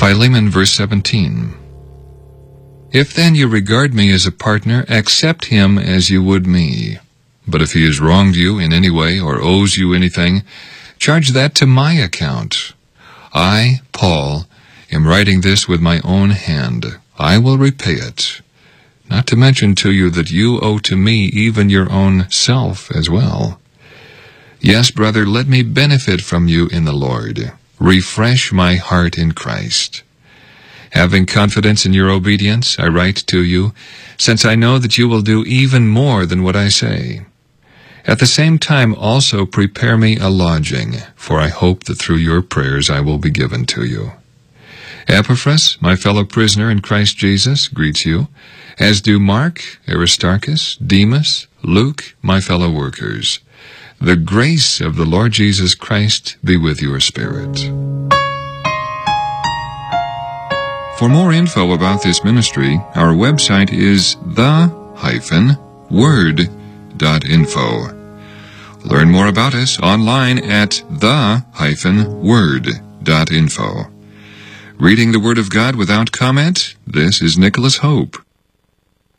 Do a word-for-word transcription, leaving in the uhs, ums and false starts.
Philemon verse seventeen. If then you regard me as a partner, accept him as you would me. But if he has wronged you in any way or owes you anything, charge that to my account. I, Paul, am writing this with my own hand. I will repay it. Not to mention to you that you owe to me even your own self as well. Yes, brother, let me benefit from you in the Lord. Refresh my heart in Christ. Having confidence in your obedience, I write to you, since I know that you will do even more than what I say. At the same time also prepare me a lodging, for I hope that through your prayers I will be given to you. Epaphras, my fellow prisoner in Christ Jesus, greets you, as do Mark, Aristarchus, Demas, Luke, my fellow workers. The grace of the Lord Jesus Christ be with your spirit. For more info about this ministry, our website is the dash word dot info. Learn more about us online at the dash word dot info. Reading the Word of God without comment, this is Nicholas Hope.